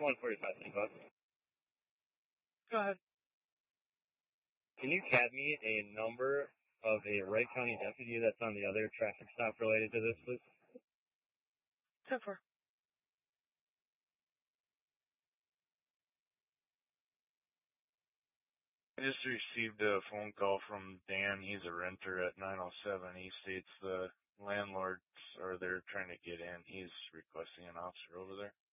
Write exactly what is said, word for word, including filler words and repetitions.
one forty-five, Saint Bus. Go ahead. Can you cab me a number of a Wright County deputy that's on the other traffic stop related to this, please? ten four. I just received a phone call from Dan. He's a renter at nine oh seven. He states the landlords are there trying to get in. He's requesting an officer over there.